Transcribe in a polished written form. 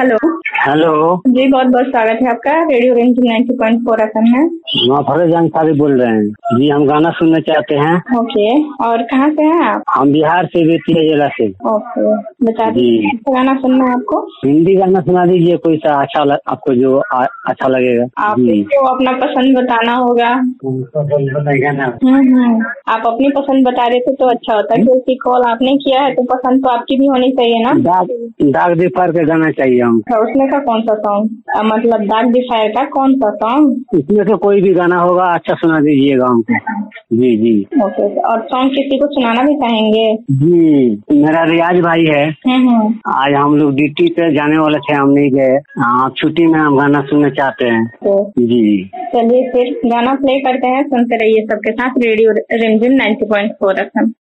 Hello. Hello जी बहुत बहुत स्वागत है आपका रेडियो रेंज 90.4 FM में। फरोज अंसारी बोल रहे हैं जी। हम गाना सुनना चाहते हैं। ओके, और कहाँ से हैं आप? हम बिहार से, बेतिया जिला से। ओके, बता जी। दीजिए गाना सुनना है आपको? हिंदी गाना सुना दीजिए, कोई सा अच्छा आपको जो अच्छा लगेगा। आपको अपना पसंद बताना होगा। आप अपनी पसंद बता देते तो अच्छा होता, क्योंकि कॉल आपने किया है तो पसंद तो आपकी भी होनी चाहिए ना। दाग दिफार का गाना चाहिए हम। उसमें का कौन सा सॉन्ग, मतलब दाग दिफायर का कौन सा सॉन्ग? इसमें से कोई भी गाना होगा अच्छा सुना दीजिएगा हमको। जी जी। ओके, और सॉन्ग किसी को सुनाना भी चाहेंगे? जी, मेरा रियाज भाई है। आज हम लोग ड्यूटी पे जाने वाले थे, हम नहीं गए। छुट्टी में हम गाना सुनना चाहते हैं। जी चलिए फिर गाना प्ले करते हैं, सुनते रहिए सबके साथ रेडियो रिमझिम 90.4 FM।